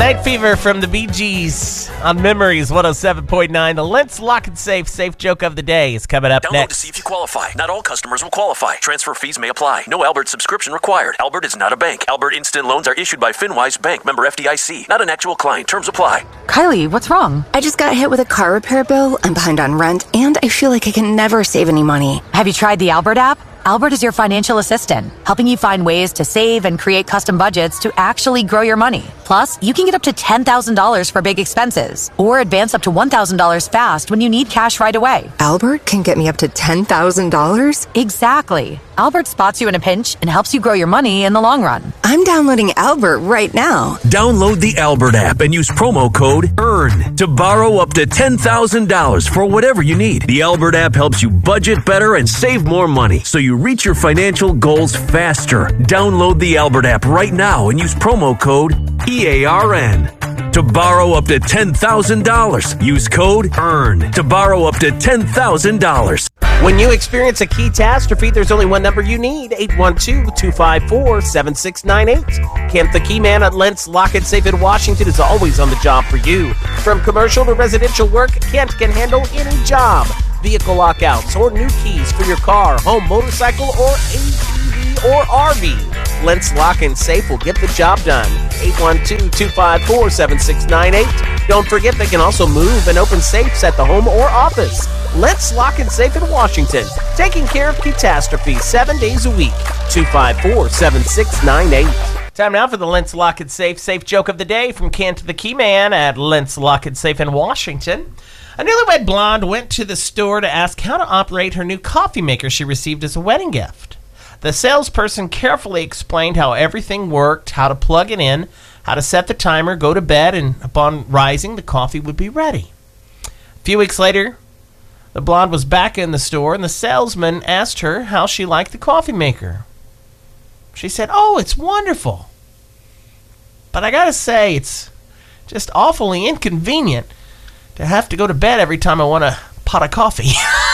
Night Fever from the Bee Gees on Memories 107.9. The Lentz Lock and Safe joke of the day is coming up Download next. to see if you qualify. Not all customers will qualify. Transfer fees may apply. No Albert subscription required. Albert is not a bank. Albert Instant Loans are issued by FinWise Bank, member FDIC. Not an actual client. Terms apply. Kylie, what's wrong? I just got hit with a car repair bill, I'm behind on rent, and I feel like I can never save any money. Have you tried the Albert app? Albert is your financial assistant, helping you find ways to save and create custom budgets to actually grow your money. Plus, you can get up to $10,000 for big expenses, or advance up to $1,000 fast when you need cash right away. Albert can get me up to $10,000? Exactly. Albert spots you in a pinch and helps you grow your money in the long run. I'm downloading Albert right now. Download the Albert app and use promo code EARN to borrow up to $10,000 for whatever you need. The Albert app helps you budget better and save more money so you reach your financial goals faster. Download the Albert app right now and use promo code EARN to borrow up to $10,000. Use code EARN to borrow up to $10,000. When you experience a catastrophe, there's only one number you need, 812-254-7698. Kent the Key Man at Lentz Lock and Safe in Washington is always on the job for you. From commercial to residential work, Kent can handle any job. Vehicle lockouts or new keys for your car, home, motorcycle, or ATV or RV. Lentz Lock and Safe will get the job done. 812-254-7698. Don't forget they can also move and open safes at the home or office. Lentz Lock and Safe in Washington, taking care of catastrophes 7 days a week. 254-7698. Time now for the Lentz Lock and Safe joke of the day from Kent the Key Man at Lentz Lock and Safe in Washington. A newlywed blonde went to the store to ask how to operate her new coffee maker she received as a wedding gift. The salesperson carefully explained how everything worked, how to plug it in, how to set the timer, go to bed, and upon rising, the coffee would be ready. A few weeks later, the blonde was back in the store, and the salesman asked her how she liked the coffee maker. She said, "Oh, it's wonderful. But I gotta say, it's just awfully inconvenient to have to go to bed every time I want a pot of coffee."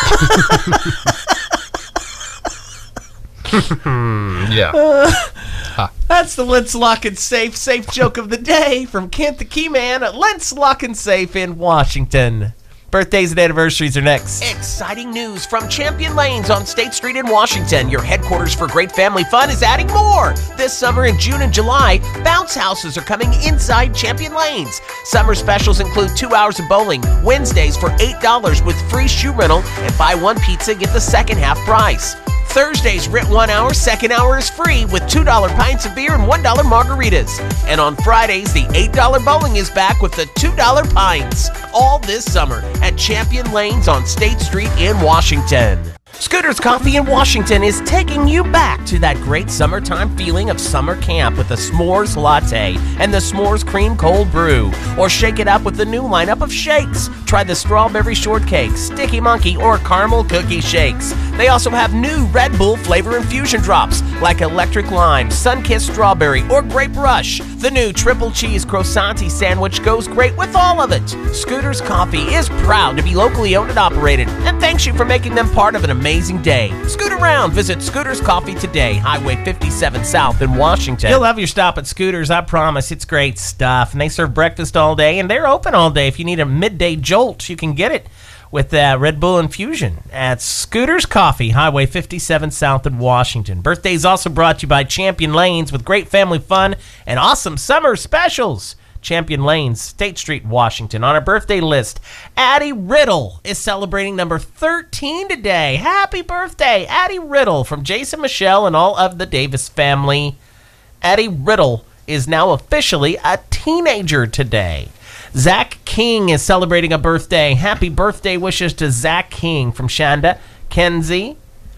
Yeah. That's the Lentz Lock and Safe joke of the day from Kent the Key Man at Lentz Lock and Safe in Washington. Birthdays and anniversaries are next. Exciting news from Champion Lanes on State Street in Washington. Your headquarters for great family fun is adding more. This summer in June and July, bounce houses are coming inside Champion Lanes. Summer specials include 2 hours of bowling, Wednesdays for $8 with free shoe rental, and buy one pizza, get the second half price. Thursdays, rent 1 hour, second hour is free with $2 pints of beer and $1 margaritas. And on Fridays, the $8 bowling is back with the $2 pints. All this summer at Champion Lanes on State Street in Washington. Scooter's Coffee in Washington is taking you back to that great summertime feeling of summer camp with the s'mores latte and the s'mores cream cold brew. Or shake it up with the new lineup of shakes. Try the strawberry shortcake, sticky monkey, or caramel cookie shakes. They also have new Red Bull flavor infusion drops like electric lime, sun-kissed strawberry, or grape rush. The new triple cheese croissanty sandwich goes great with all of it. Scooter's Coffee is proud to be locally owned and operated, and thanks you for making them part of an amazing day. Scoot around. Visit Scooter's Coffee today, Highway 57 South in Washington. You'll love your stop at Scooter's, I promise. It's great stuff, and they serve breakfast all day, and they're open all day. If you need a midday jolt, you can get it with Red Bull infusion at Scooter's Coffee, Highway 57 South in Washington. Birthdays also brought to you by Champion Lanes with great family fun and awesome summer specials. Champion Lanes, State Street, Washington. On our birthday list, Addie Riddle is celebrating number 13 today. Happy birthday, Addie Riddle, from Jason, Michelle, and all of the Davis family. Addie Riddle is now officially a teenager today. Zach King is celebrating a birthday. Happy birthday wishes to Zach King from Shanda, Kenzie,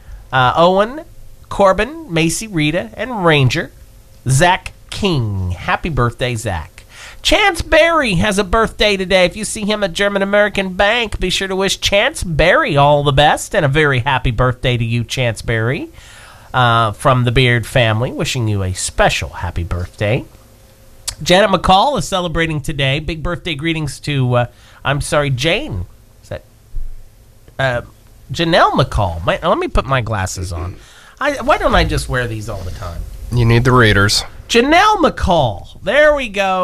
Owen, Corbin, Macy, Rita, and Ranger. Zach King. Happy birthday, Zach. Chance Berry has a birthday today. If you see him at German American Bank, be sure to wish Chance Berry all the best and a very happy birthday to you, Chance Berry, from the Beard family. Wishing you a special happy birthday. Janet McCall is celebrating today. Big birthday greetings to, Jane. Is that Janelle McCall? Let me put my glasses on. Why don't I just wear these all the time? You need the readers. Janelle McCall. There we go.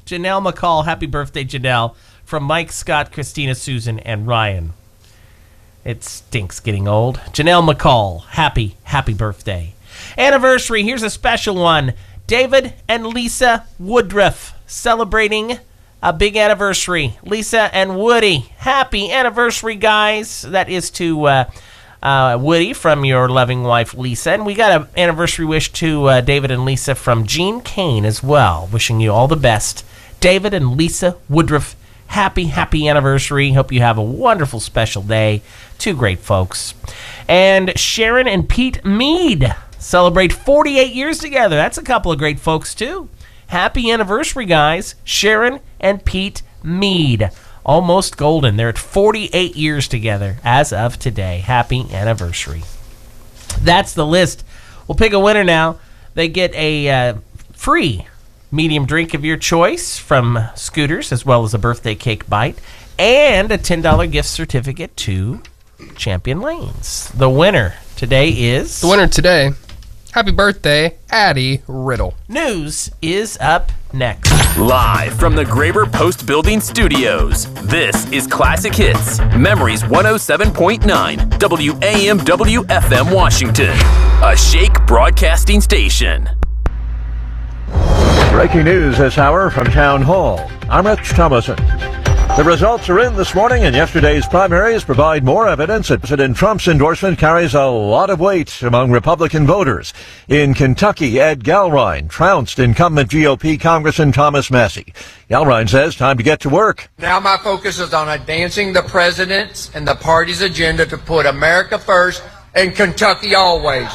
Janelle McCall. Happy birthday, Janelle. From Mike, Scott, Christina, Susan, and Ryan. It stinks getting old. Janelle McCall, happy birthday. Anniversary, here's a special one. David and Lisa Woodruff celebrating a big anniversary. Lisa and Woody, happy anniversary, guys. That is to Woody from your loving wife, Lisa. And we got an anniversary wish to David and Lisa from Gene Kane as well. Wishing you all the best. David and Lisa Woodruff, happy anniversary. Hope you have a wonderful special day. Two great folks. And Sharon and Pete Mead celebrate 48 years together. That's a couple of great folks, too. Happy anniversary, guys. Sharon and Pete Mead. Almost golden. They're at 48 years together as of today. Happy anniversary. That's the list. We'll pick a winner now. They get a free medium drink of your choice from Scooters, as well as a birthday cake bite, and a $10 gift certificate to Champion Lanes. The winner today is... The winner today, happy birthday, Addie Riddle. News is up next. Live from the Graber Post Building Studios, this is Classic Hits, Memories 107.9, WAMW FM Washington, a Shake Broadcasting station. Breaking news this hour from Town Hall. I'm Rich Thomason. The results are in this morning, and yesterday's primaries provide more evidence that President Trump's endorsement carries a lot of weight among Republican voters. In Kentucky, Ed Galrine trounced incumbent GOP Congressman Thomas Massie. Galrine says time to get to work. Now my focus is on advancing the president's and the party's agenda to put America first and Kentucky always.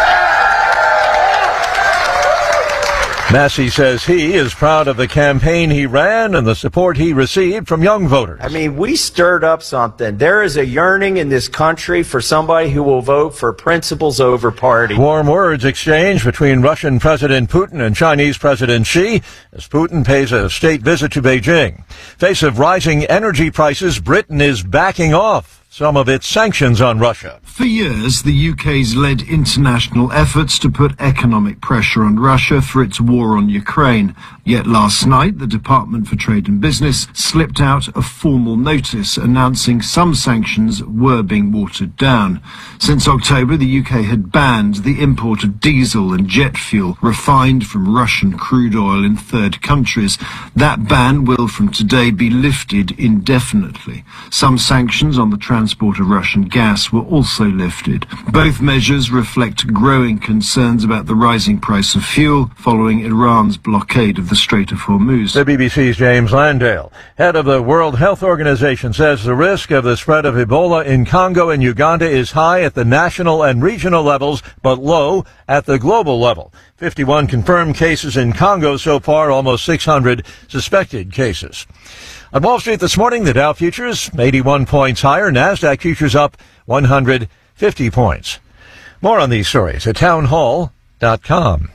Massie says he is proud of the campaign he ran and the support he received from young voters. I mean, we stirred up something. There is a yearning in this country for somebody who will vote for principles over party. Warm words exchanged between Russian President Putin and Chinese President Xi as Putin pays a state visit to Beijing. Face of rising energy prices, Britain is backing off some of its sanctions on Russia. For years, the UK's led international efforts to put economic pressure on Russia for its war on Ukraine. Yet last night, the Department for Trade and Business slipped out a formal notice announcing some sanctions were being watered down. Since October, the UK had banned the import of diesel and jet fuel refined from Russian crude oil in third countries. That ban will from today be lifted indefinitely. Some sanctions on the transport of Russian gas were also lifted. Both measures reflect growing concerns about the rising price of fuel following Iran's blockade of the Strait of Hormuz. The BBC's James Landale, head of the World Health Organization, says the risk of the spread of Ebola in Congo and Uganda is high at the national and regional levels, but low at the global level. 51 confirmed cases in Congo so far, almost 600 suspected cases. On Wall Street this morning, the Dow futures 81 points higher, NASDAQ futures up 150 points. More on these stories at townhall.com.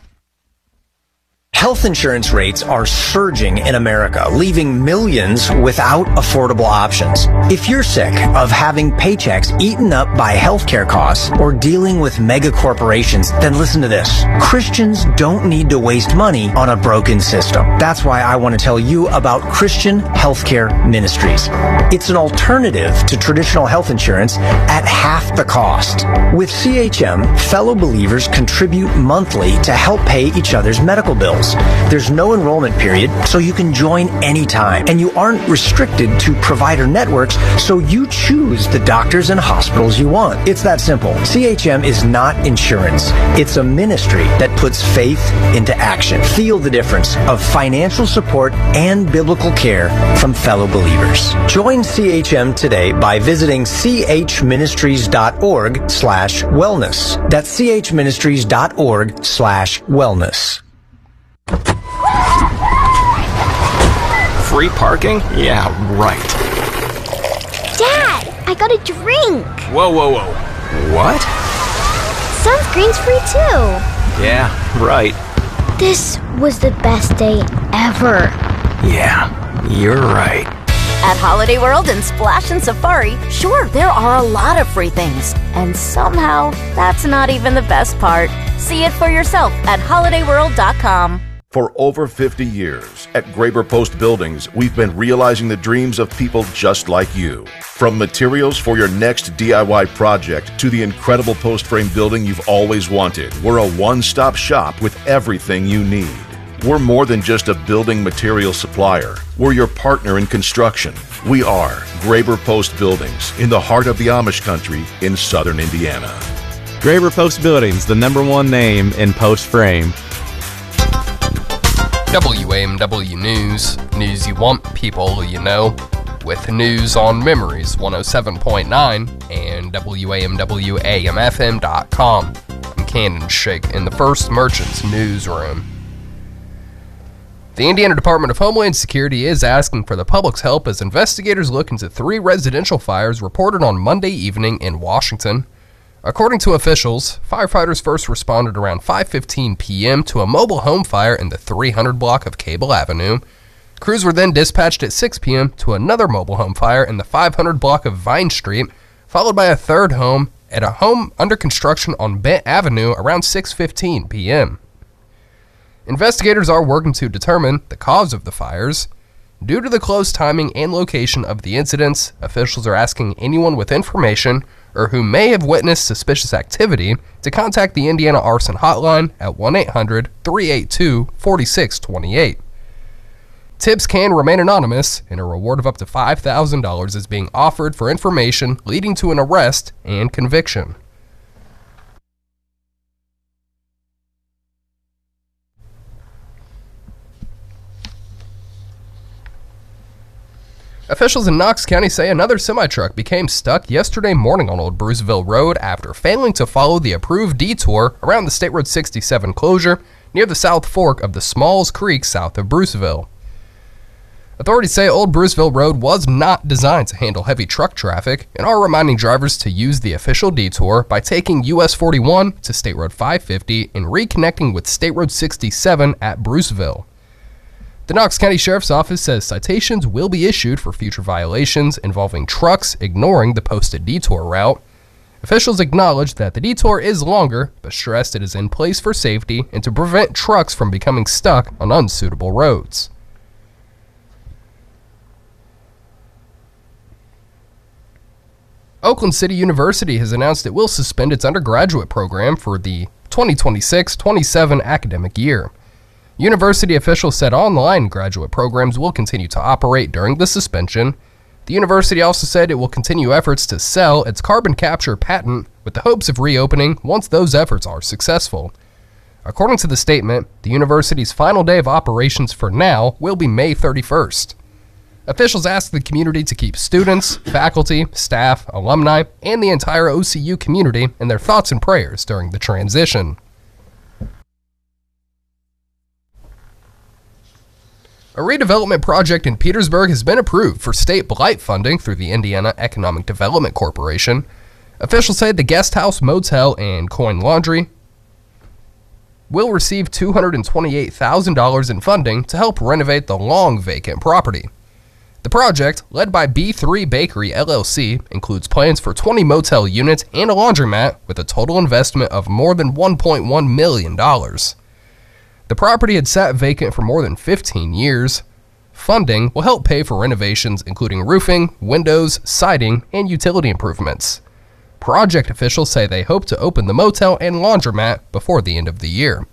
Health insurance rates are surging in America, leaving millions without affordable options. If you're sick of having paychecks eaten up by healthcare costs or dealing with mega corporations, then listen to this. Christians don't need to waste money on a broken system. That's why I want to tell you about Christian Healthcare Ministries. It's an alternative to traditional health insurance at half the cost. With CHM, fellow believers contribute monthly to help pay each other's medical bills. There's no enrollment period, so you can join anytime. And you aren't restricted to provider networks, so you choose the doctors and hospitals you want. It's that simple. CHM is not insurance. It's a ministry that puts faith into action. Feel the difference of financial support and biblical care from fellow believers. Join CHM today by visiting chministries.org/wellness. That's chministries.org/wellness. Free parking? Yeah, right. Dad, I got a drink. Whoa. What? Sunscreen's free too. Yeah, right. This was the best day ever. Yeah, you're right. At Holiday World and Splash and Safari, sure, there are a lot of free things. And somehow, that's not even the best part. See it for yourself at holidayworld.com. For over 50 years, at Graber Post Buildings, we've been realizing the dreams of people just like you. From materials for your next DIY project to the incredible post frame building you've always wanted, we're a one-stop shop with everything you need. We're more than just a building material supplier. We're your partner in construction. We are Graber Post Buildings in the heart of the Amish country in southern Indiana. Graber Post Buildings, the #1 name in post frame. WAMW News. News you want, people you know. With news on Memories 107.9 and WAMWAMFM.com. I'm Cannon Shake in the First Merchants Newsroom. The Indiana Department of Homeland Security is asking for the public's help as investigators look into 3 residential fires reported on Monday evening in Washington. According to officials, firefighters first responded around 5:15 p.m. to a mobile home fire in the 300 block of Cable Avenue. Crews were then dispatched at 6 p.m. to another mobile home fire in the 500 block of Vine Street, followed by a third home at a home under construction on Bent Avenue around 6:15 p.m. Investigators are working to determine the cause of the fires. Due to the close timing and location of the incidents, officials are asking anyone with information or who may have witnessed suspicious activity to contact the Indiana Arson Hotline at 1-800-382-4628. Tips can remain anonymous, and a reward of up to $5,000 is being offered for information leading to an arrest and conviction. Officials in Knox County say another semi-truck became stuck yesterday morning on Old Bruceville Road after failing to follow the approved detour around the State Road 67 closure near the South Fork of the Smalls Creek south of Bruceville. Authorities say Old Bruceville Road was not designed to handle heavy truck traffic and are reminding drivers to use the official detour by taking US 41 to State Road 550 and reconnecting with State Road 67 at Bruceville. The Knox County Sheriff's Office says citations will be issued for future violations involving trucks ignoring the posted detour route. Officials acknowledge that the detour is longer, but stressed it is in place for safety and to prevent trucks from becoming stuck on unsuitable roads. Oakland City University has announced it will suspend its undergraduate program for the 2026-27 academic year. University officials said online graduate programs will continue to operate during the suspension. The university also said it will continue efforts to sell its carbon capture patent with the hopes of reopening once those efforts are successful. According to the statement, the university's final day of operations for now will be May 31st. Officials asked the community to keep students, faculty, staff, alumni, and the entire OCU community in their thoughts and prayers during the transition. A redevelopment project in Petersburg has been approved for state blight funding through the Indiana Economic Development Corporation. Officials say the guest house, motel, and coin laundry will receive $228,000 in funding to help renovate the long vacant property. The project, led by B3 Bakery LLC, includes plans for 20 motel units and a laundromat with a total investment of more than $1.1 million. The property had sat vacant for more than 15 years. Funding will help pay for renovations including roofing, windows, siding, and utility improvements. Project officials say they hope to open the motel and laundromat before the end of the year.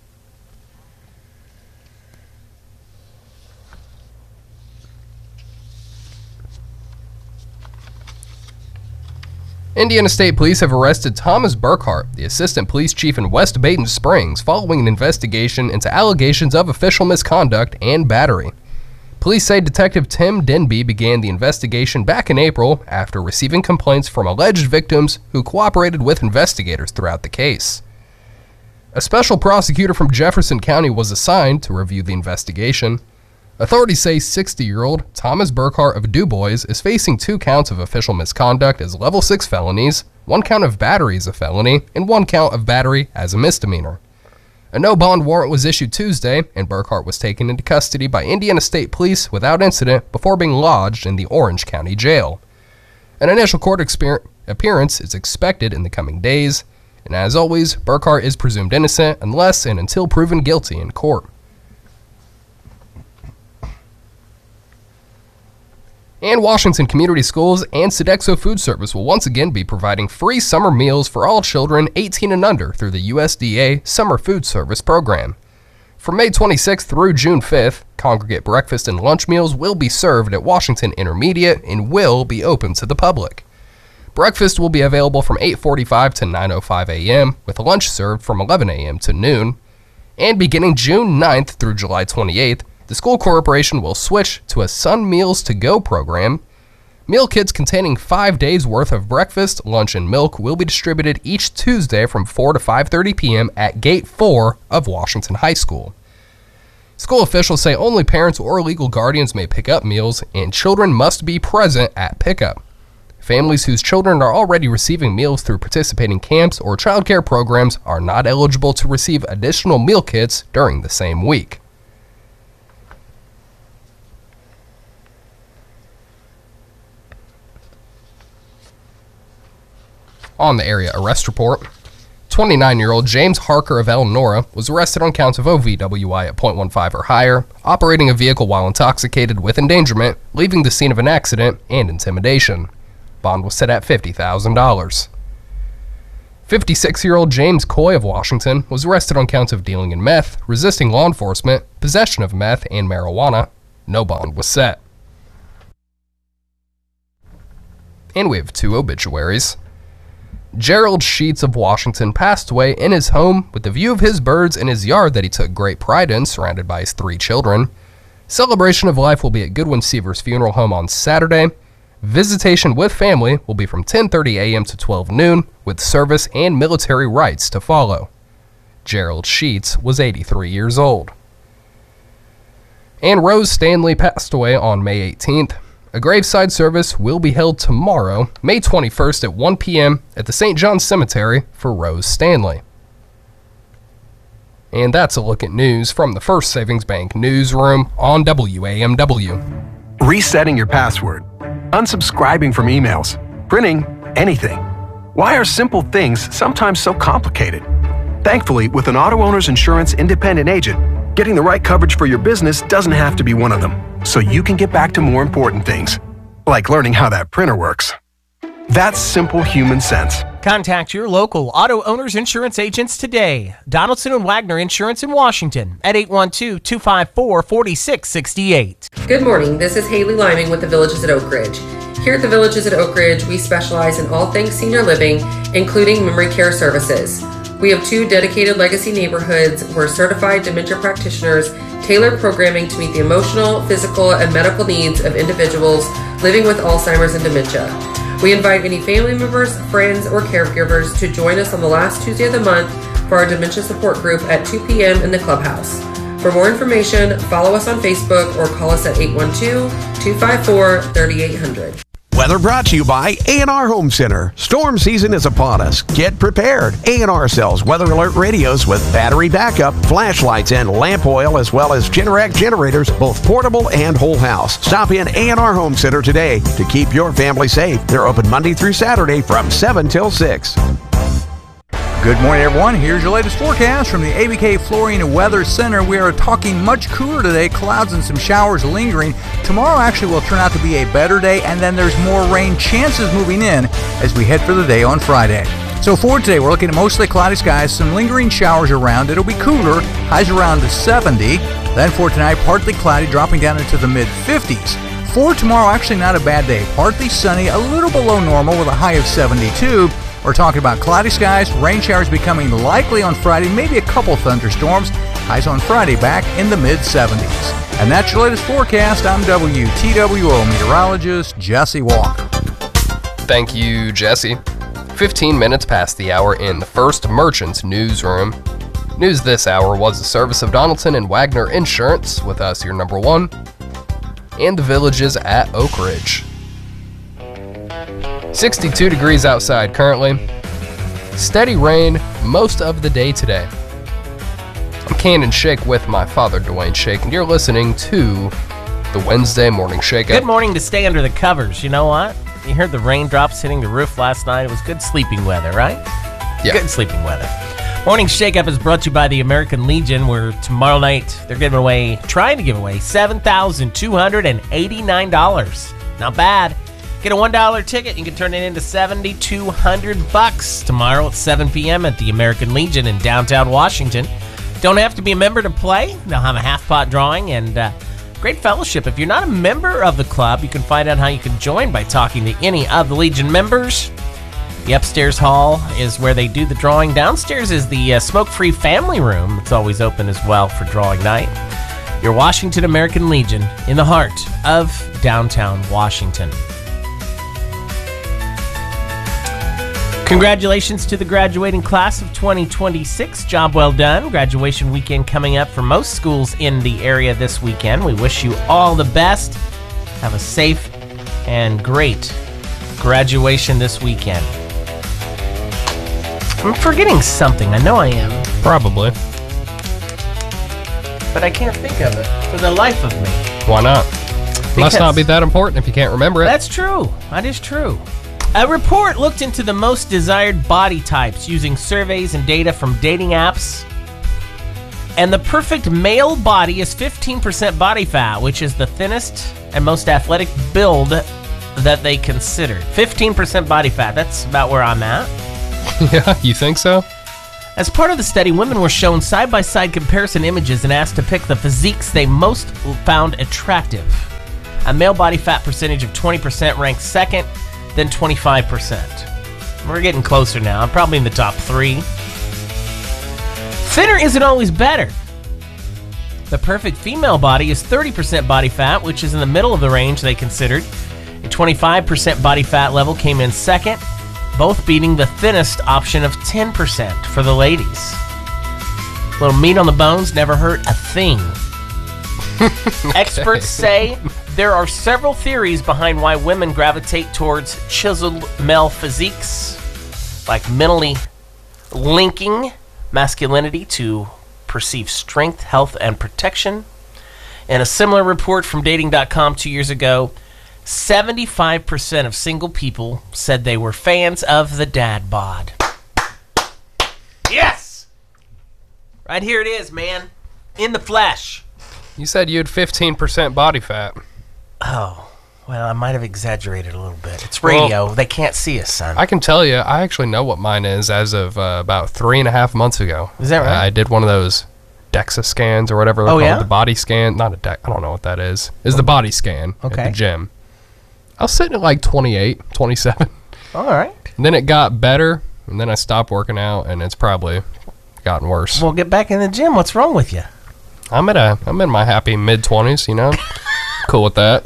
Indiana State Police have arrested Thomas Burkhart, the assistant police chief in West Baton Springs, following an investigation into allegations of official misconduct and battery. Police say Detective Tim Denby began the investigation back in April after receiving complaints from alleged victims who cooperated with investigators throughout the case. A special prosecutor from Jefferson County was assigned to review the investigation. Authorities say 60-year-old Thomas Burkhart of DuBois is facing 2 counts of official misconduct as level 6 felonies, 1 count of battery as a felony, and 1 count of battery as a misdemeanor. A no-bond warrant was issued Tuesday, and Burkhart was taken into custody by Indiana State Police without incident before being lodged in the Orange County Jail. An initial court appearance is expected in the coming days, and as always, Burkhart is presumed innocent unless and until proven guilty in court. And Washington Community Schools and Sodexo Food Service will once again be providing free summer meals for all children 18 and under through the USDA Summer Food Service Program. From May 26th through June 5th, congregate breakfast and lunch meals will be served at Washington Intermediate and will be open to the public. Breakfast will be available from 8:45 to 9:05 a.m., with lunch served from 11 a.m. to noon. And beginning June 9th through July 28th, the school corporation will switch to a Sun Meals to Go program. Meal kits containing 5 days' worth of breakfast, lunch, and milk will be distributed each Tuesday from 4 to 5:30 p.m. at Gate 4 of Washington High School. School officials say only parents or legal guardians may pick up meals, and children must be present at pickup. Families whose children are already receiving meals through participating camps or childcare programs are not eligible to receive additional meal kits during the same week. On the area arrest report, 29-year-old James Harker of Elnora was arrested on counts of OVWI at .15 or higher, operating a vehicle while intoxicated with endangerment, leaving the scene of an accident, and intimidation. Bond was set at $50,000. 56-year-old James Coy of Washington was arrested on counts of dealing in meth, resisting law enforcement, possession of meth, and marijuana. No bond was set. And we have 2 obituaries. Gerald Sheets of Washington passed away in his home with the view of his birds in his yard that he took great pride in, surrounded by his 3 children. Celebration of life will be at Goodwin Seavers Funeral Home on Saturday. Visitation with family will be from 10:30 a.m. to 12 noon, with service and military rites to follow. Gerald Sheets was 83 years old. And Rose Stanley passed away on May 18th. A graveside service will be held tomorrow, May 21st at 1 p.m. at the St. John Cemetery for Rose Stanley. And that's a look at news from the First Savings Bank newsroom on WAMW. Resetting your password, unsubscribing from emails, printing anything. Why are simple things sometimes so complicated? Thankfully, with an Auto Owners Insurance independent agent, getting the right coverage for your business doesn't have to be one of them, so you can get back to more important things, like learning how that printer works. That's simple human sense. Contact your local Auto Owners Insurance agents today. Donaldson and Wagner Insurance in Washington at 812-254-4668. Good morning. This is Haley Liming with the Villages at Oak Ridge. Here at the Villages at Oak Ridge, we specialize in all things senior living, including memory care services. We have 2 dedicated legacy neighborhoods where certified dementia practitioners tailor programming to meet the emotional, physical, and medical needs of individuals living with Alzheimer's and dementia. We invite any family members, friends, or caregivers to join us on the last Tuesday of the month for our dementia support group at 2 p.m. in the clubhouse. For more information, follow us on Facebook or call us at 812-254-3800. Weather brought to you by A&R Home Center. Storm season is upon us. Get prepared. A&R sells weather alert radios with battery backup, flashlights, and lamp oil, as well as Generac generators, both portable and whole house. Stop in A&R Home Center today to keep your family safe. They're open Monday through Saturday from 7 till 6. Good morning, everyone. Here's your latest forecast from the ABK Flooring Weather Center. We are talking much cooler today, clouds and some showers lingering. Tomorrow actually will turn out to be a better day, and then there's more rain chances moving in as we head for the day on Friday. So for today, we're looking at mostly cloudy skies, some lingering showers around. It'll be cooler, highs around to 70. Then for tonight, partly cloudy, dropping down into the mid-50s. For tomorrow, actually not a bad day. Partly sunny, a little below normal with a high of 72. We're talking about cloudy skies, rain showers becoming likely on Friday, maybe a couple thunderstorms. Highs on Friday back in the mid-70s. And that's your latest forecast. I'm WTWO meteorologist Jesse Walker. Thank you, Jesse. 15 minutes past the hour in the First Merchants newsroom. News this hour was the service of Donaldson and Wagner Insurance, with us, your number 1, and the Villages at Oak Ridge. 62 degrees outside currently. Steady rain most of the day today. I'm Cannon Shake with my father, Dwayne Shake, and you're listening to the Wednesday Morning Shake-Up. Good morning to stay under the covers. You know what? You heard the raindrops hitting the roof last night. It was good sleeping weather, right? Yeah. Good sleeping weather. Morning Shake-Up is brought to you by the American Legion, where tomorrow night they're trying to give away $7,289. Not bad. Get a $1 ticket. You can turn it into $7,200 tomorrow at 7 p.m. at the American Legion in downtown Washington. Don't have to be a member to play. They'll have a half-pot drawing and great fellowship. If you're not a member of the club, you can find out how you can join by talking to any of the Legion members. The upstairs hall is where they do the drawing. Downstairs is the smoke-free family room. It's always open as well for drawing night. Your Washington American Legion in the heart of downtown Washington. Congratulations to the graduating class of 2026. Job well done. Graduation weekend coming up for most schools in the area this weekend. We wish you all the best. Have a safe and great graduation this weekend. I'm forgetting something. I know I am. Probably. But I can't think of it for the life of me. Why not? Must not be that important if you can't remember it. That's true. That is true. A report looked into the most desired body types using surveys and data from dating apps. And the perfect male body is 15% body fat, which is the thinnest and most athletic build that they considered. 15% body fat. That's about where I'm at. Yeah, you think so? As part of the study, women were shown side-by-side comparison images and asked to pick the physiques they most found attractive. A male body fat percentage of 20% ranked second, then 25%. We're getting closer now. I'm probably in the top 3. Thinner isn't always better. The perfect female body is 30% body fat, which is in the middle of the range they considered. A 25% body fat level came in second, both beating the thinnest option of 10% for the ladies. A little meat on the bones never hurt a thing. Experts say there are several theories behind why women gravitate towards chiseled male physiques, like mentally linking masculinity to perceived strength, health, and protection. In a similar report from Dating.com 2 years ago, 75% of single people said they were fans of the dad bod. Yes! Right here it is, man. In the flesh. You said you had 15% body fat. Oh, well, I might have exaggerated a little bit. It's radio. They can't see us, son. I can tell you, I actually know what mine is as of about 3.5 months ago. Is that right? I did one of those DEXA scans or whatever they're called. Yeah? The body scan. Not a DEXA. I don't know what that is. It's the body scan at the gym. I was sitting at like 28, 27. All right. And then it got better, and then I stopped working out, and it's probably gotten worse. Well, get back in the gym. What's wrong with you? I'm in my happy mid-20s, you know? Cool with that.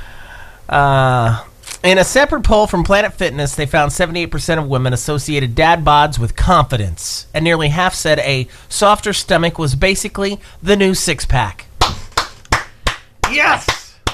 In a separate poll from Planet Fitness, they found 78% of women associated dad bods with confidence, and nearly half said a softer stomach was basically the new six-pack. Yes!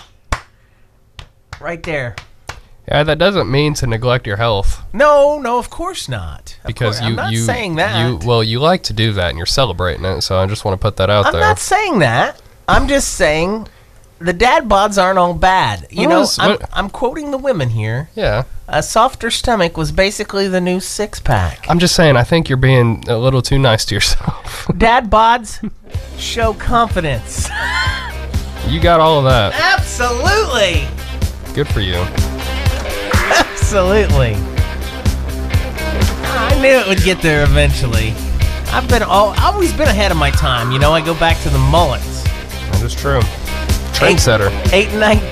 Right there. Yeah, that doesn't mean to neglect your health. No, of course not. Because I'm not saying that. You like to do that, and you're celebrating it, so I just want to put that out there. I'm not saying that. I'm just saying the dad bods aren't all bad. I'm quoting the women here. Yeah. A softer stomach was basically the new six-pack. I'm just saying, I think you're being a little too nice to yourself. Dad bods show confidence. You got all of that. Absolutely. Good for you. Absolutely. I knew it would get there eventually. I've always been ahead of my time. I go back to the mullets. That is true. Trendsetter. 8:19.